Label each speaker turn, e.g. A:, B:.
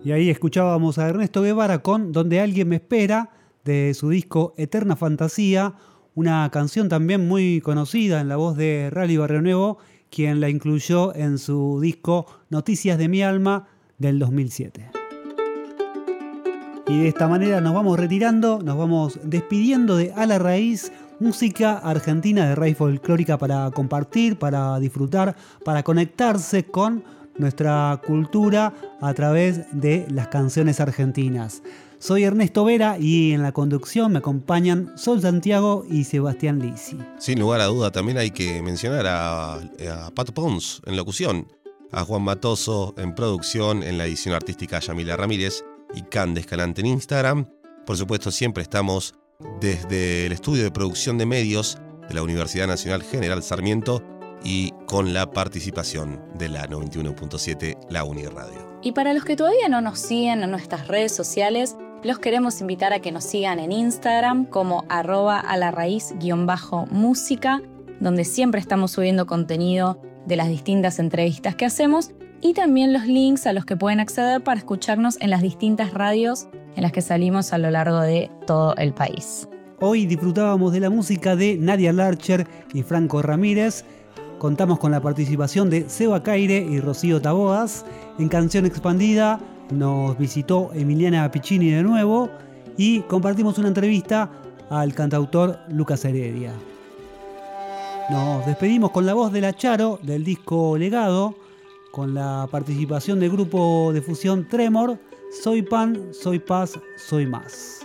A: Y ahí escuchábamos a Ernesto Guevara con Donde alguien me espera, de su disco Eterna Fantasía, una canción también muy conocida en la voz de Rally Barrionuevo, quien la incluyó en su disco Noticias de mi alma del 2007. Y de esta manera nos vamos retirando, nos vamos despidiendo de A la Raíz, música argentina de raíz folclórica para compartir, para disfrutar, para conectarse con nuestra cultura a través de las canciones argentinas. Soy Ernesto Vera y en la conducción me acompañan Sol Santiago y Sebastián Lisi.
B: Sin lugar a duda, también hay que mencionar a Pato Pons en locución, a Juan Matoso en producción, en la edición artística Yamila Ramírez y Cande Escalante en Instagram. Por supuesto, siempre estamos desde el estudio de producción de medios de la Universidad Nacional General Sarmiento y con la participación de la 91.7 La Uniradio.
C: Y para los que todavía no nos siguen en nuestras redes sociales, los queremos invitar a que nos sigan en Instagram como @alarraiz_música, donde siempre estamos subiendo contenido de las distintas entrevistas que hacemos y también los links a los que pueden acceder para escucharnos en las distintas radios en las que salimos a lo largo de todo el país.
A: Hoy disfrutábamos de la música de Nadia Larcher y Franco Ramírez. Contamos con la participación de Seba Caire y Rocío Taboas. En Canción Expandida nos visitó Emiliana Piccini de nuevo y compartimos una entrevista al cantautor Lucas Heredia. Nos despedimos con la voz de La Charo del disco Legado, con la participación del grupo de fusión Tremor, Soy Pan, Soy Paz, Soy Más.